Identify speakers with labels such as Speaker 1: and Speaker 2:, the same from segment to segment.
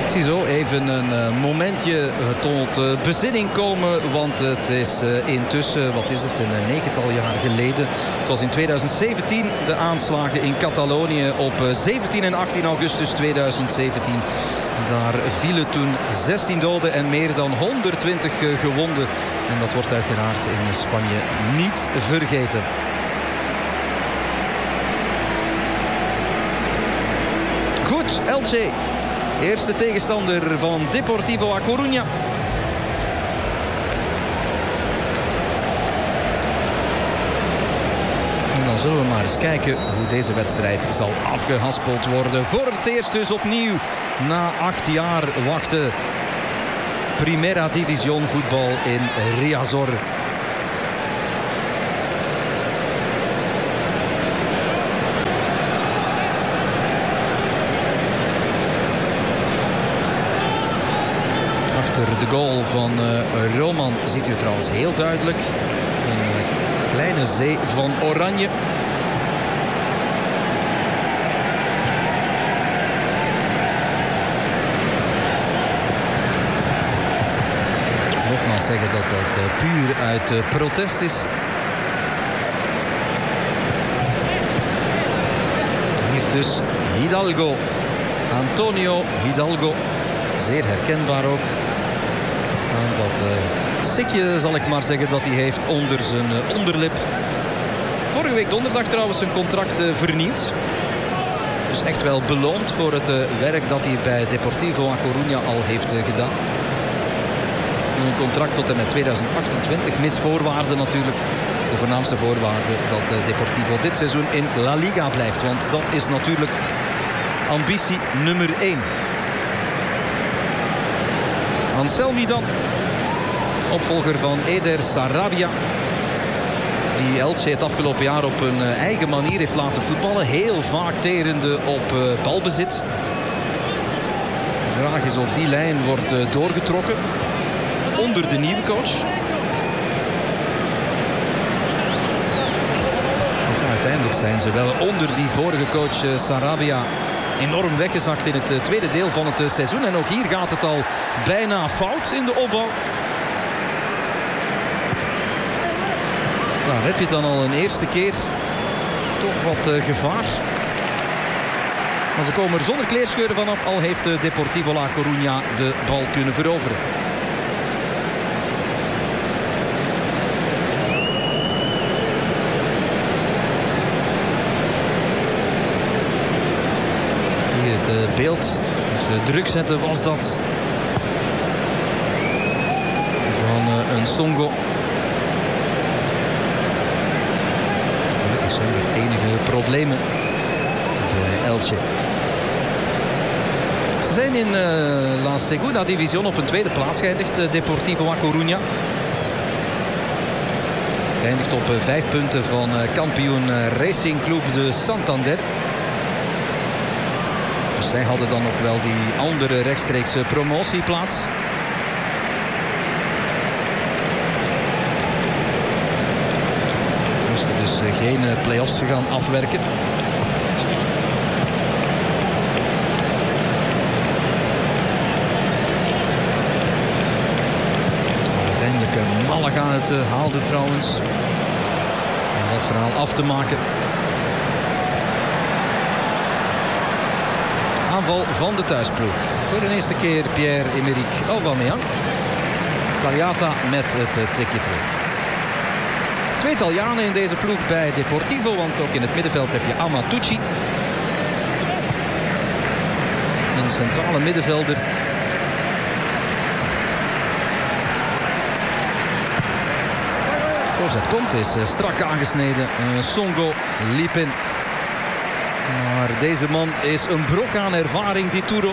Speaker 1: Ziezo, even een momentje tot bezinning komen. Want het is intussen, wat is het, een negental jaar geleden. Het was in 2017 de aanslagen in Catalonië op 17 en 18 augustus 2017. Daar vielen toen 16 doden en meer dan 120 gewonden. En dat wordt uiteraard in Spanje niet vergeten. Goed, Elche. Eerste tegenstander van Deportivo A Coruña. En dan zullen we maar eens kijken hoe deze wedstrijd zal afgehaspeld worden. Voor het eerst dus opnieuw na 8 jaar wachten. Primera División voetbal in Riazor. De goal van Roman ziet u trouwens heel duidelijk. Een kleine zee van oranje. Nogmaals zeggen dat dat puur uit protest is. Hier dus Hidalgo. Antonio Hidalgo. Zeer herkenbaar ook. Dat sikje, zal ik maar zeggen, dat hij heeft onder zijn onderlip. Vorige week donderdag trouwens zijn contract vernieuwd. Dus echt wel beloond voor het werk dat hij bij Deportivo A Coruña al heeft gedaan. Een contract tot en met 2028, mits voorwaarden natuurlijk. De voornaamste voorwaarde dat Deportivo dit seizoen in La Liga blijft. Want dat is natuurlijk ambitie nummer 1. Anselmi dan. Opvolger van Eder Sarabia. Die Elche het afgelopen jaar op een eigen manier heeft laten voetballen. Heel vaak terende op balbezit. De vraag is of die lijn wordt doorgetrokken. Onder de nieuwe coach. Want uiteindelijk zijn ze wel onder die vorige coach Sarabia enorm weggezakt in het tweede deel van het seizoen. En ook hier gaat het al bijna fout in de opbouw. Daar heb je dan al een eerste keer toch wat gevaar. Maar ze komen er zonder kleerscheuren vanaf, al heeft Deportivo La Coruña de bal kunnen veroveren. Hier het beeld, het druk zetten was dat van een Songo. Zonder enige problemen bij Elche. Ze zijn in La Segunda División op een tweede plaats geëindigd. Deportivo A Coruña. Geëindigd op 5 punten van kampioen Racing Club de Santander. Dus zij hadden dan nog wel die andere rechtstreekse promotieplaats. Dus geen play-offs gaan afwerken. Uiteindelijk Malaga het haalde trouwens. Om dat verhaal af te maken. Aanval van de thuisploeg. Voor de eerste keer Pierre-Emerick Aubameyang. Cagliata met het tikje terug. 2 Italianen in deze ploeg bij Deportivo, want ook in het middenveld heb je Amatucci. Een centrale middenvelder. Voorzet komt, is strak aangesneden. Songo liep in. Maar deze man is een brok aan ervaring, Dituro.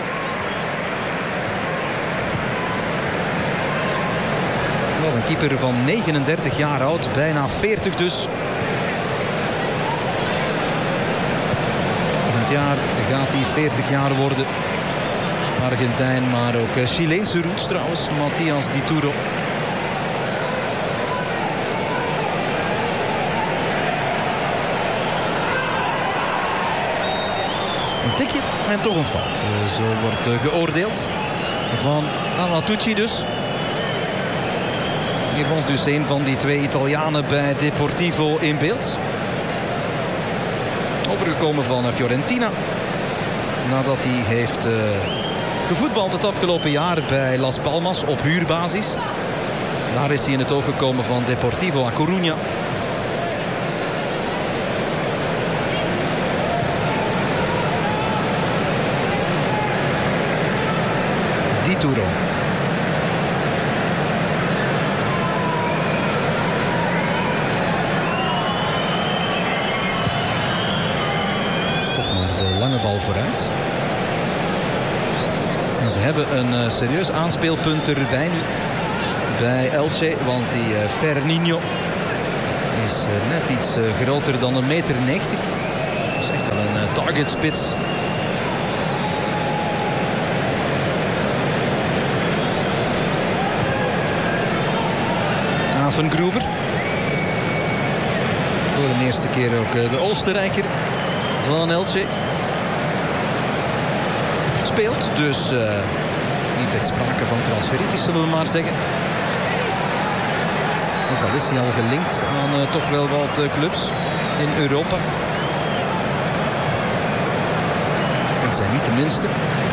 Speaker 1: Dat is een keeper van 39 jaar oud, bijna 40 dus. Volgend jaar gaat hij 40 jaar worden. Argentijn, maar ook Chileense roots trouwens, Matías Dituro. Een tikje en toch een fout. Zo wordt geoordeeld. van Amatucci dus. Hier was dus een van die twee Italianen bij Deportivo in beeld. Overgekomen van Fiorentina. Nadat hij heeft gevoetbald het afgelopen jaar bij Las Palmas op huurbasis. Daar is hij in het oog gekomen van Deportivo A Coruña. Di Turo. Toch maar de lange bal vooruit. En ze hebben een serieus aanspeelpunt erbij nu. Bij Elche, want die Ferninho is net iets groter dan 1,90 meter. Dat is echt wel een targetspits. Avengruber. Voor de eerste keer ook de Oostenrijker van Elche. Speelt, dus niet echt sprake van transferitis, zullen we maar zeggen. Ook al is hij al gelinkt aan toch wel wat clubs in Europa. Het zijn niet de minste.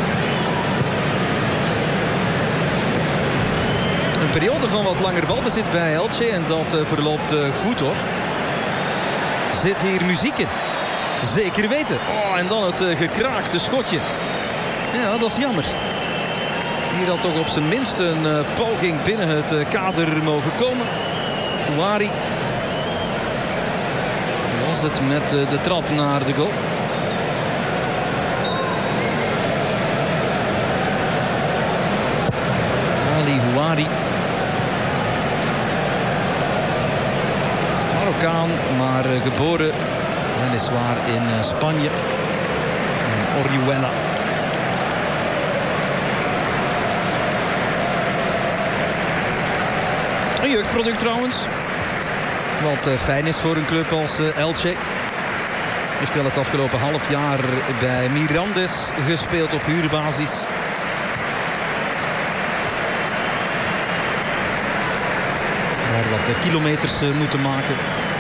Speaker 1: Een periode van wat langer balbezit bij Elche en dat verloopt goed hoor. Zit hier muziek in? Zeker weten. Oh, en dan het gekraakte schotje. Ja, dat is jammer. Hier had toch op zijn minst een poging binnen het kader mogen komen. Ouari. Was het met de trap naar de goal. Ali Ouari. Marokkaan, maar geboren weliswaar in Spanje. In Orihuela. Een jeugdproduct trouwens. Wat fijn is voor een club als Elche. Heeft wel het afgelopen half jaar bij Mirandes gespeeld op huurbasis. Daar wat kilometers moeten maken.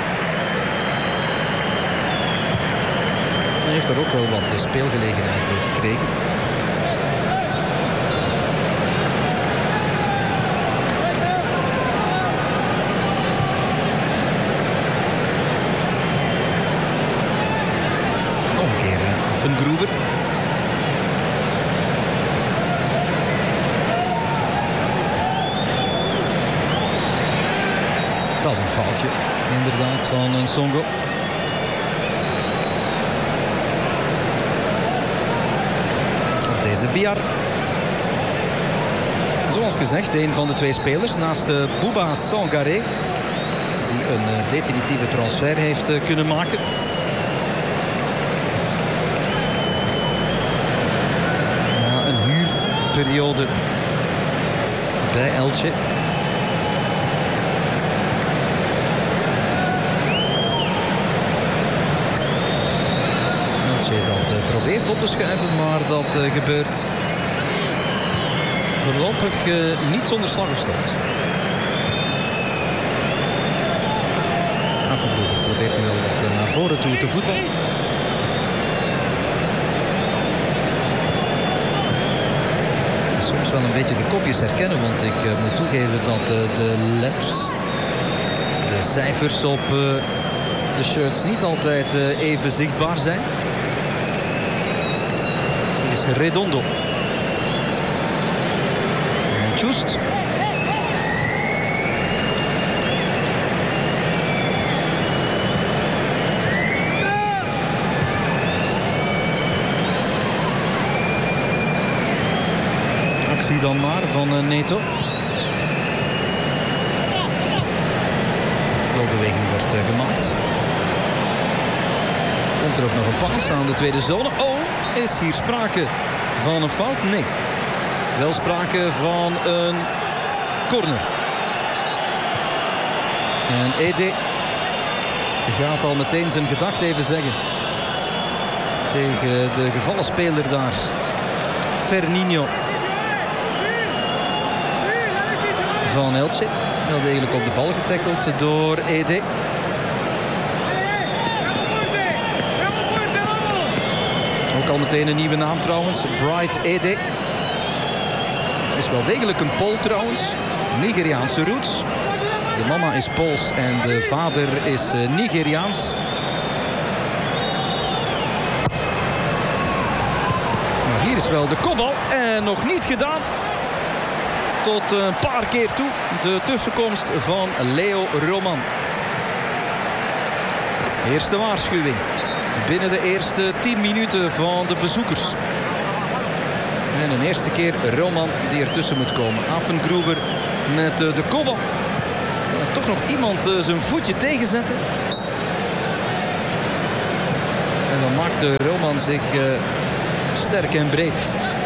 Speaker 1: Hij heeft er ook wel wat speelgelegenheid gekregen. Van Gruber. Dat is een foutje, inderdaad, van Nsongo. Op deze Biar. Zoals gezegd, een van de twee spelers naast Bouba Sangaré, die een definitieve transfer heeft kunnen maken. Periode bij Elche. Elche dat probeert op te schuiven, maar dat gebeurt voorlopig niet zonder slag of stoot. Afenbroek probeert nu wel wat naar voren toe te voetballen. Soms wel een beetje de kopjes herkennen, want ik moet toegeven dat de letters, de cijfers op de shirts niet altijd even zichtbaar zijn. Het is Redondo. En Just. Actie dan maar van Neto. Loopbeweging wordt gemaakt. Komt er ook nog een paas aan de tweede zone. Oh, is hier sprake van een fout? Nee. Wel sprake van een corner. En Ede gaat al meteen zijn gedachte even zeggen. Tegen de gevallen speler daar. Ferninho. van Elche. Wel degelijk op de bal getackeld door Ede. Ook al meteen een nieuwe naam trouwens. Bright Ede. Is wel degelijk een Pool trouwens. Nigeriaanse roots. De mama is Pools en de vader is Nigeriaans. Maar hier is wel de kopbal en nog niet gedaan. Tot een paar keer toe de tussenkomst van Leo Roman. Eerste waarschuwing binnen de eerste 10 minuten van de bezoekers. En een eerste keer Roman die ertussen moet komen. Affengruber met de kopbal. Kan er toch nog iemand zijn voetje tegenzetten. En dan maakt Roman zich sterk en breed.